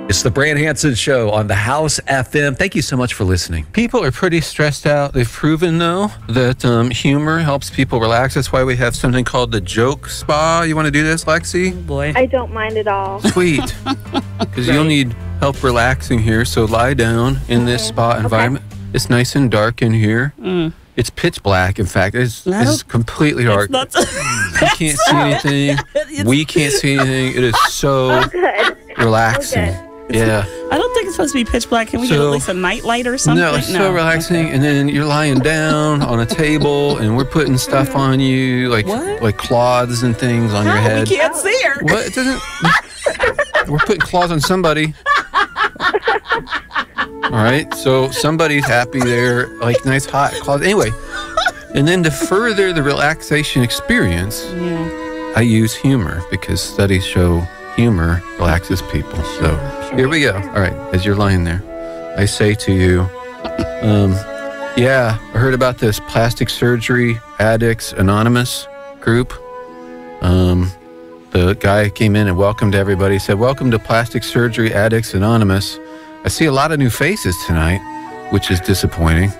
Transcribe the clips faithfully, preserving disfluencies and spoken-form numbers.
It's the Brand Hansen Show on the House F M. Thank you so much for listening. People are pretty stressed out. They've proven, though, that um, humor helps people relax. That's why we have something called the Joke Spa. You want to do this, Lexi? Oh, boy. I don't mind at all. Sweet. Because Right. you'll need help relaxing here, so lie down in this spa environment. It's nice and dark in here. Mm. It's pitch black, in fact. It's, No. it's completely dark. That's not, You can't see anything. We can't see anything. It is so Good. relaxing. Okay. Yeah. I don't think it's supposed to be pitch black. Can we So- get at least a night light or something? No, it's so relaxing. And then you're lying down on a table, and we're putting stuff on you, like What? like cloths and things on your No, head. we can't see her. What? It doesn't. We're putting claws on somebody. All right. So somebody's happy there, like nice hot claws. Anyway, and then to further the relaxation experience, Yeah. I use humor because studies show humor relaxes people. So here we go. All right. As you're lying there, I say to you, um, yeah, I heard about this Plastic Surgery Addicts Anonymous group. Um, the guy came in and welcomed everybody. He said, "Welcome to Plastic Surgery Addicts Anonymous. I see a lot of new faces tonight, which is disappointing."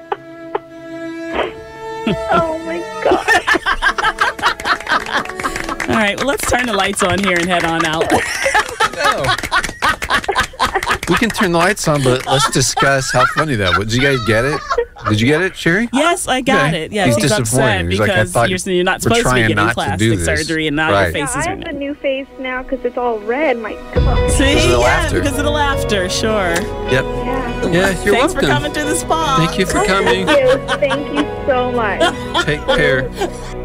Oh my God. All right. Well, let's turn the lights on here and head on out. No. We can turn the lights on, but let's discuss how funny that was. Did you guys get it? Did you get it, Sherry? Yes, I got Okay. it. Yes, He's he's, upset disappointed. He's like, I because thought you're, you're not we're supposed to be trying getting not to plastic do this. surgery, and now Right. your Yeah, faces I are have a new. new face now because it's all red. My God. See, Because of the yeah, laughter. because of the laughter. Sure. Yep. Yeah. Yeah, you're Thanks welcome. for coming to the spa. Thank you for coming. Thank you. Thank you so much. Take care.